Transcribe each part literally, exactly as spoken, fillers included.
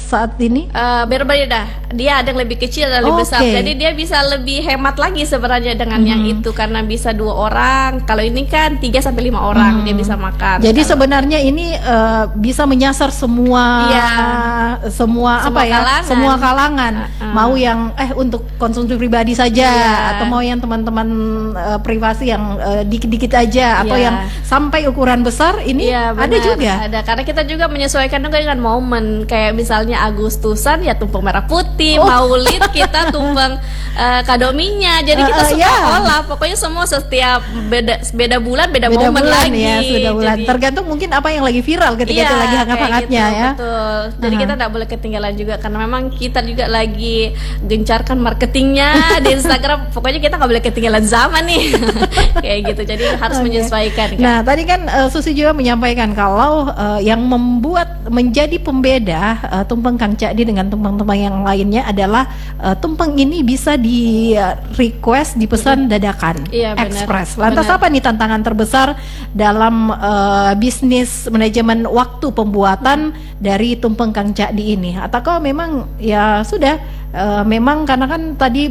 saat ini? Uh, berbeda, dia ada yang lebih kecil dan lebih okay. besar, jadi dia bisa lebih hemat lagi sebenarnya dengan hmm. yang itu karena bisa dua orang. Kalau ini kan tiga sampai lima orang hmm. dia bisa makan. Jadi kalau, sebenarnya ini uh, bisa menyasar semua, iya, semua, semua apa ya, kalangan. semua kalangan. Uh-uh. Mau yang eh untuk konsumsi pribadi saja, yeah. atau mau yang teman-teman uh, privasi yang uh, dikit-dikit aja, atau yeah. yang sampai ukuran besar ini yeah, ada benar, juga. Ada, karena kita juga menyesuaikan juga dengan momen. Kayak misalnya Agustusan ya tumpeng merah putih, oh. Maulid kita tumpeng uh, kadominya. Jadi kita uh, uh, suka yeah. olah. Pokoknya semua setiap beda beda bulan beda, beda momen bulan, lagi. Ya, sudah bulan. Jadi, tergantung mungkin apa yang lagi viral ketika yeah, itu lagi hangat-hangatnya gitu, ya. Betul. Jadi uh-huh. kita tidak boleh ketinggalan juga karena memang kita juga lagi gencarkan marketingnya di Instagram. Pokoknya kita nggak boleh ketinggalan zaman nih. Kayak gitu. Jadi harus okay. menyesuaikan. Kan? Nah tadi kan uh, Susi juga menyampaikan kalau uh, yang membuat menjadi pembeda uh, tumpeng Kang Cakdi dengan tumpeng-tumpeng yang lainnya adalah uh, tumpeng ini bisa di uh, request dipesan dadakan, iya, ekspres. Lantas benar. Apa nih tantangan terbesar dalam uh, bisnis manajemen waktu pembuatan hmm. dari tumpeng Kang Cakdi ini? Ataukah memang ya sudah uh, memang karena kan tadi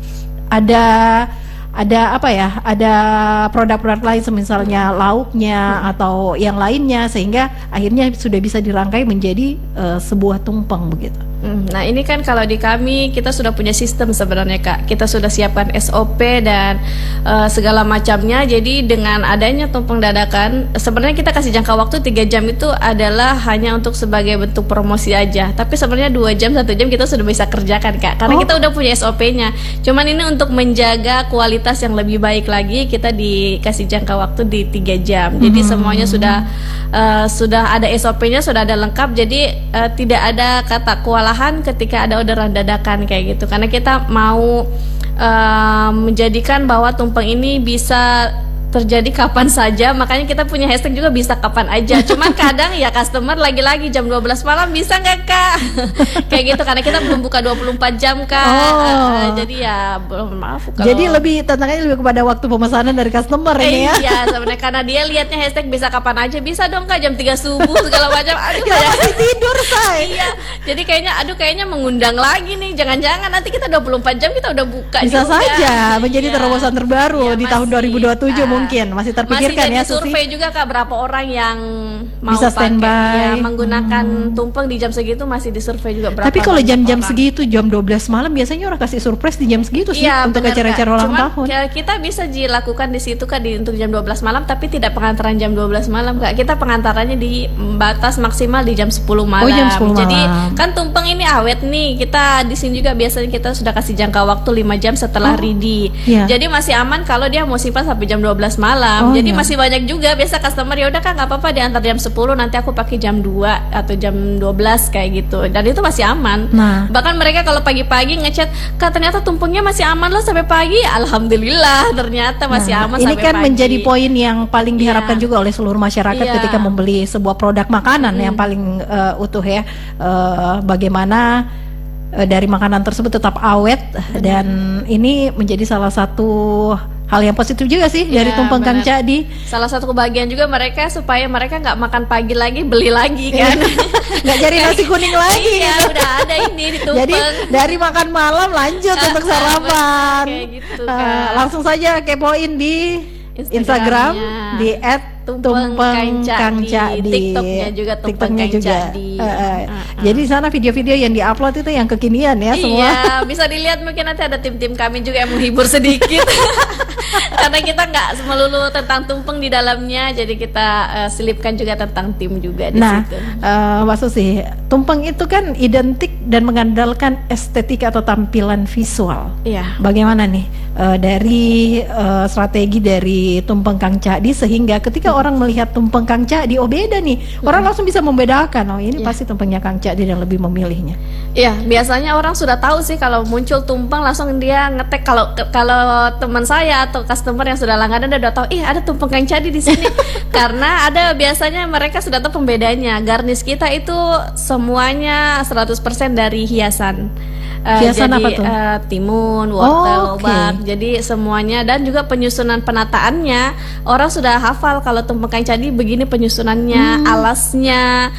ada ada apa ya, ada produk-produk lain misalnya lauknya hmm. atau yang lainnya sehingga akhirnya sudah bisa dirangkai menjadi uh, sebuah tumpeng begitu. Hmm, nah ini kan kalau di kami kita sudah punya sistem sebenarnya Kak. Kita sudah siapkan S O P dan uh, segala macamnya. Jadi dengan adanya tumpeng dadakan, sebenarnya kita kasih jangka waktu tiga jam itu adalah hanya untuk sebagai bentuk promosi aja. Tapi sebenarnya dua jam, satu jam kita sudah bisa kerjakan Kak. Karena oh. kita udah punya S O P-nya. Cuman ini untuk menjaga kualitas yang lebih baik lagi, kita dikasih jangka waktu di tiga jam. Jadi hmm. semuanya sudah uh, sudah ada S O P-nya, sudah ada lengkap. Jadi uh, tidak ada kata kewalahan ketika ada orderan dadakan kayak gitu. Karena kita mau uh, menjadikan bahwa tumpeng ini bisa terjadi kapan saja, makanya kita punya hashtag juga bisa kapan aja. Cuman kadang ya customer lagi-lagi jam dua belas malam bisa nggak Kak? Kayak gitu karena kita belum buka dua puluh empat jam Kak. Oh. Uh, jadi ya belum maaf kalau... Jadi lebih tantangannya lebih kepada waktu pemesanan dari customer eh, ini ya. Iya sebenarnya karena dia lihatnya hashtag bisa kapan aja, bisa dong Kak jam tiga subuh segala macam. Aduh kita saya masih tidur say. Iya. Jadi kayaknya aduh kayaknya mengundang lagi nih. Jangan-jangan nanti kita dua puluh empat jam kita udah buka bisa juga. saja menjadi ya. Terobosan terbaru ya, di masih, tahun dua ribu dua puluh tujuh uh, mungkin masih terpikirkan masih ya Susi. Survei juga Kak berapa orang yang mau bisa standby ya, menggunakan hmm. tumpeng di jam segitu, masih disurvei juga berapa. Tapi kalau jam-jam segitu jam dua belas malam biasanya orang kasih surprise di jam segitu sih ya, untuk acara-acara ulang Cuman, tahun. Ya, kita bisa dilakukan di situ Kak di untuk jam dua belas malam tapi tidak pengantaran jam dua belas malam Kak. Kita pengantarannya di batas maksimal di jam sepuluh malam. Oh, jam sepuluh malam. Jadi kan tumpeng ini awet nih. Kita di sini juga biasanya kita sudah kasih jangka waktu lima jam setelah oh, ready. Yeah. Jadi masih aman kalau dia mau simpan sampai jam dua belas malam. Oh, Jadi yeah. masih banyak juga biasa customer ya udah Kak nggak apa-apa diantar jam sepuluh nanti aku pakai jam dua atau jam dua belas kayak gitu. Dan itu masih aman. Nah. Bahkan mereka kalau pagi-pagi ngechat, Kak ternyata tumpengnya masih aman loh sampai pagi. Alhamdulillah ternyata masih nah, aman ini sampai kan pagi. Menjadi poin yang paling diharapkan yeah. juga oleh seluruh masyarakat yeah. ketika membeli sebuah produk makanan hmm. yang paling uh, utuh ya. Uh, bagaimana uh, dari makanan tersebut tetap awet hmm. dan ini menjadi salah satu hal yang positif juga sih ya, dari tumpeng Kang Cakdi. Salah satu kebahagiaan juga mereka supaya mereka nggak makan pagi lagi beli lagi kan, nggak cari nasi kuning lagi. Iya gitu. udah ada ini di tumpeng. Jadi dari makan malam lanjut untuk sarapan. Kayak gitu, uh, langsung saja kepoin di Instagram di et tumpeng Kang Cakdi. TikToknya juga tumpeng Kang Cakdi. Uh, uh. uh, uh. Jadi di sana video-video yang diupload itu yang kekinian ya semua. Iya, bisa dilihat mungkin nanti ada tim-tim kami juga yang menghibur sedikit. Karena kita nggak melulu tentang tumpeng di dalamnya, jadi kita uh, selipkan juga tentang tim juga di nah, situ. Nah, uh, Mbak Susi, tumpeng itu kan identik dan mengandalkan estetika atau tampilan visual. Iya. Bagaimana nih uh, dari uh, strategi dari tumpeng Kang Cakdi sehingga ketika hmm. orang melihat tumpeng Kang Cakdi, oh beda nih, hmm. orang langsung bisa membedakan, oh ini yeah. pasti tumpengnya Kang Cakdi dan lebih memilihnya. Iya, biasanya orang sudah tahu sih kalau muncul tumpeng langsung dia ngetek. Kalau kalau teman saya atau customer yang sudah langganan dia udah tahu, ih ada tumpeng Kang Cakdi di sini. Karena ada biasanya mereka sudah tahu pembedanya. Garnish kita itu semuanya seratus persen dari hiasan. Uh, Hiasan jadi apa tuh? uh, timun, wortel, Oh, oke. bak. Jadi semuanya dan juga penyusunan penataannya orang sudah hafal kalau tumpeng kain candi begini penyusunannya, Hmm. alasnya,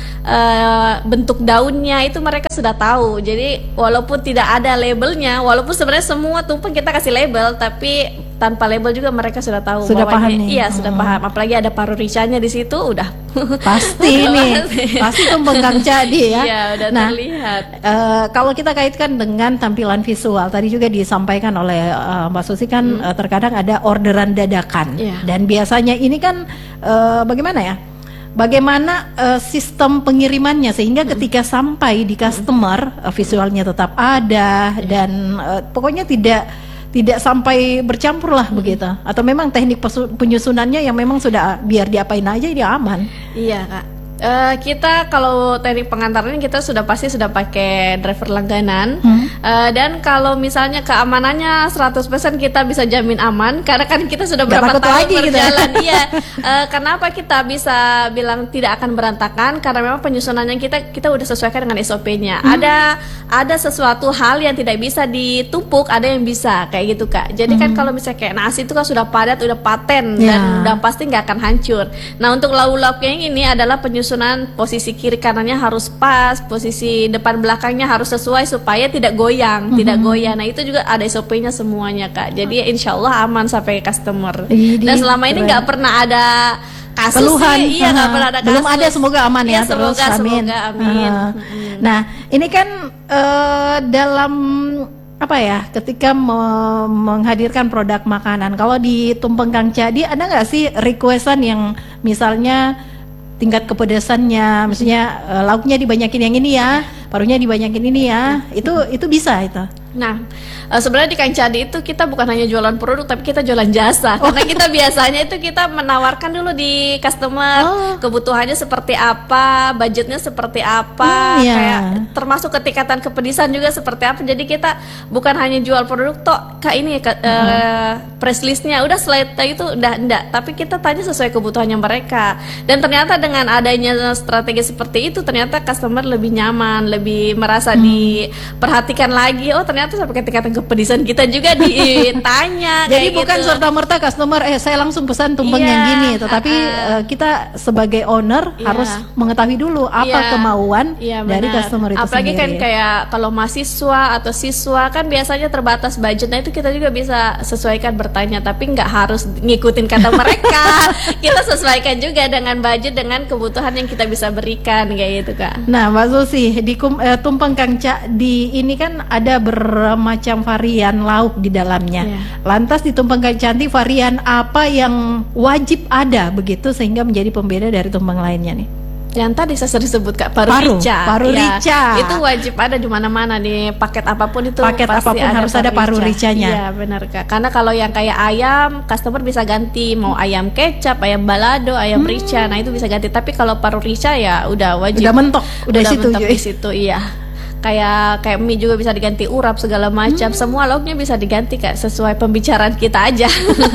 uh, bentuk daunnya itu mereka sudah tahu. Jadi walaupun tidak ada labelnya, walaupun sebenarnya semua tumpeng kita kasih label, tapi tanpa label juga mereka sudah tahu. Sudah bahwa paham ini- nih. Iya sudah Hmm. paham. Apalagi ada paru ricanya di situ udah. Pasti nih, pasti tumpeng Kang Cadi ya. Iya udah Nah, terlihat. Eh, kalau kita kaitkan dengan tampilan visual, tadi juga disampaikan oleh eh, Mbak Susi kan eh, terkadang ada orderan dadakan, Iya. dan biasanya ini kan eh, bagaimana ya? Bagaimana eh, sistem pengirimannya sehingga ketika sampai di customer eh, visualnya tetap ada dan eh, pokoknya tidak tidak sampai bercampur lah begitu, atau memang teknik pesu- penyusunannya yang memang sudah biar diapain aja dia aman. Iya kak. Eh, kita kalau teknik pengantarannya kita sudah pasti sudah pakai driver langganan. Hmm. Eh, dan kalau misalnya keamanannya seratus persen kita bisa jamin aman karena kan kita sudah Nggak berapa takut tahun lagi gitu ya. berjalan. Iya. Eh, kenapa kita bisa bilang tidak akan berantakan? Karena memang penyusunannya kita kita udah sesuaikan dengan S O P-nya. Hmm. Ada ada sesuatu hal yang tidak bisa ditumpuk, ada yang bisa kayak gitu kak. Jadi kan kalau misalnya kayak nasi itu kan sudah padat, udah paten Hmm. Ya. dan udah pasti nggak akan hancur. Nah untuk lauk-lauknya ini adalah penyusunan posisi kiri kanannya harus pas, posisi depan belakangnya harus sesuai supaya tidak goyang, tidak goyang. Nah itu juga ada S O P-nya semuanya kak. Jadi insya Allah aman sampai ke customer. Idih, Dan selama ini keren. nggak pernah ada kasus Keluhan, sih. Iya nggak aha. pernah ada belum kasus. ada, semoga aman ya, Iya, terus semoga, amin. semoga, amin. Aha. Mm-mm. Nah ini kan eh, dalam apa ya, ketika me- menghadirkan produk makanan, kalau di tumpeng Kang Cadi ada nggak sih requestan yang misalnya tingkat kepedasannya, maksudnya eh, lauknya dibanyakin yang ini ya, parunya dibanyakin ini ya, itu itu bisa itu. Nah, eh, sebenarnya di Kang Cadi itu kita bukan hanya jualan produk, tapi kita jualan jasa. Karena kita biasanya itu kita menawarkan dulu di customer Oh. kebutuhannya seperti apa, budgetnya seperti apa, Hmm, ya. kayak termasuk ketingkatan kepedisan juga seperti apa. Jadi kita bukan hanya jual produk, toh kak ini ya, eh, press listnya udah slide itu udah enggak, tapi kita tanya sesuai kebutuhannya mereka. Dan ternyata dengan adanya strategi seperti itu, ternyata customer lebih nyaman, lebih merasa diperhatikan lagi. Oh ternyata sampai ketingkatan kepedisan kita juga ditanya. Jadi kayak bukan gitu. serta merta customer eh saya langsung pesan tumpeng Iya, yang gini, tetapi uh-uh. eh, kita sebagai owner Iya. harus mengetahui dulu apa Iya, kemauan iya, dari benar. customer itu Apalagi sendiri. kan kayak kalau mahasiswa atau siswa kan biasanya terbatas budget. Nah itu kita juga bisa sesuaikan bertanya, tapi nggak harus ngikutin kata mereka. Kita sesuaikan juga dengan budget, dengan kebutuhan yang kita bisa berikan kayak gitu kak. Nah, Mbak Susi, di kum- eh, tumpeng Kang Cadi ini kan ada bermacam varian lauk di dalamnya. Iya. Lantas di tumpeng Kang Cadi varian apa yang wajib ada begitu sehingga menjadi pembeda dari tumpeng lainnya nih? Yang tadi saya sering sebut kak, paru, Paru, rica. paru Ya, rica. itu wajib ada di mana-mana di paket apapun itu. Paket pasti apapun harus ada paru ricanya. Iya benar kak. Karena kalau yang kayak ayam, customer bisa ganti mau ayam kecap, ayam balado, ayam rica. Nah itu bisa ganti. Tapi kalau paru rica ya udah wajib. Udah mentok, udah situ, mentok Joy. di situ. Iya. Kayak kayak mie juga bisa diganti urap segala macam. Semua lauknya bisa diganti kak sesuai pembicaraan kita aja.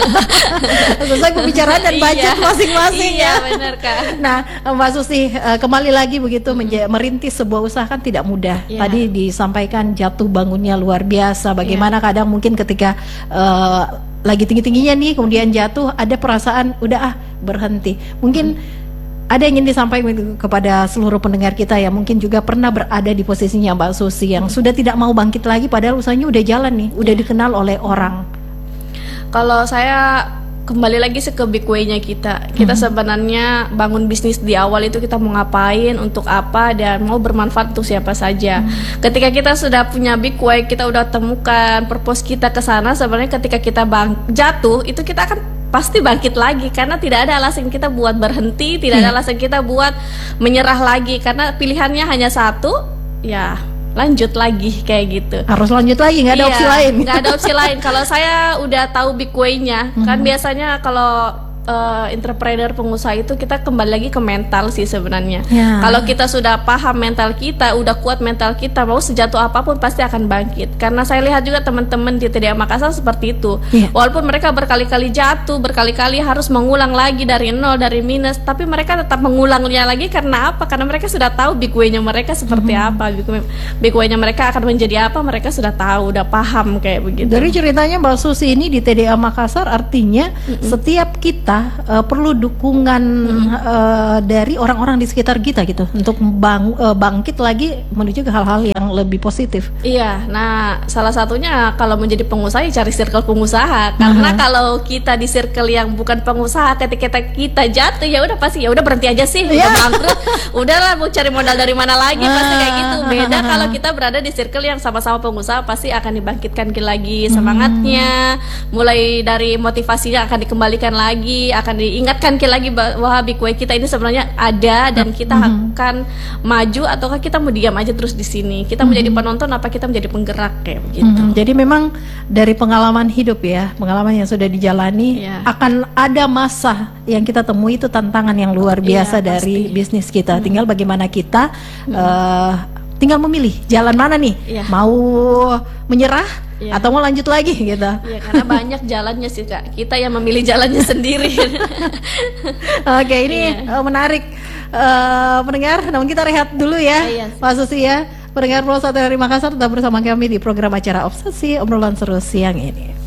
Sesuai pembicaraan dan budget Iya. masing-masing Iya ya. benar kak. Nah, Mbak Susi, eh, kembali lagi begitu menja- merintis sebuah usaha kan tidak mudah. Iya. Tadi disampaikan jatuh bangunnya luar biasa. Bagaimana kadang mungkin ketika eh, lagi tinggi-tingginya nih kemudian jatuh ada perasaan udah ah berhenti. Mungkin ada yang ingin disampaikan kepada seluruh pendengar kita yang mungkin juga pernah berada di posisinya Mbak Susi yang sudah tidak mau bangkit lagi padahal usahanya udah jalan nih, udah dikenal oleh orang. Kalau saya kembali lagi sih ke big way-nya kita. Kita sebenarnya bangun bisnis di awal itu kita mau ngapain, untuk apa, dan mau bermanfaat untuk siapa saja. Ketika kita sudah punya big way, kita udah temukan purpose kita ke sana, sebenarnya ketika kita bang jatuh itu kita akan pasti bangkit lagi karena tidak ada alasan kita buat berhenti, tidak ada alasan kita buat menyerah lagi karena pilihannya hanya satu, ya lanjut lagi kayak gitu. Harus lanjut lagi, nggak ada Iya, opsi lain. nggak ada opsi lain. Kalau saya udah tahu big way-nya, kan biasanya kalau uh, entrepreneur pengusaha itu kita kembali lagi ke mental sih sebenarnya. Ya. Kalau kita sudah paham mental kita, udah kuat mental kita, mau sejatuh apapun pasti akan bangkit. Karena saya lihat juga teman-teman di T D A Makassar seperti itu. Ya. Walaupun mereka berkali-kali jatuh, berkali-kali harus mengulang lagi dari nol, dari minus, tapi mereka tetap mengulangnya lagi karena apa? Karena mereka sudah tahu big way-nya mereka seperti hmm. apa, big way- big way-nya mereka akan menjadi apa, mereka sudah tahu, udah paham kayak begitu. Dari ceritanya Mbak Susi ini di T D A Makassar artinya mm-hmm. setiap kita uh, perlu dukungan mm-hmm. uh, dari orang-orang di sekitar kita gitu untuk bang, uh, bangkit lagi menuju ke hal-hal yang lebih positif. Iya, nah salah satunya kalau menjadi pengusaha ya cari circle pengusaha. Karena uh-huh. kalau kita di circle yang bukan pengusaha, ketika kita, kita jatuh ya udah pasti ya udah berhenti aja sih, yeah. udah bangkrut, udahlah mau cari modal dari mana lagi, pasti kayak gitu. Beda uh-huh. kalau kita berada di circle yang sama-sama pengusaha, pasti akan dibangkitkan lagi semangatnya, hmm. mulai dari motivasinya akan dikembalikan lagi, akan diingatkan lagi bahwa big way kita ini sebenarnya ada dan kita hmm. akan maju ataukah kita mau diam aja terus di sini, kita hmm. menjadi penonton apa kita menjadi penggerak kayak begitu. Hmm. Jadi memang dari pengalaman hidup ya, pengalaman yang sudah dijalani yeah. akan ada masa yang kita temui itu tantangan yang luar biasa yeah, dari pasti. Bisnis kita. Hmm. Tinggal bagaimana kita hmm. uh, tinggal memilih jalan mana nih, yeah. mau menyerah yeah. atau mau lanjut lagi gitu. Iya, karena banyak jalannya sih Kak. Kita yang memilih jalannya sendiri. Oke, ini yeah. menarik uh, pendengar. Namun kita rehat dulu ya, yeah, Pak Susi ya. Pendengar Pro satu dari Makassar tetap bersama kami di program acara Obsesi, obrolan seru siang ini.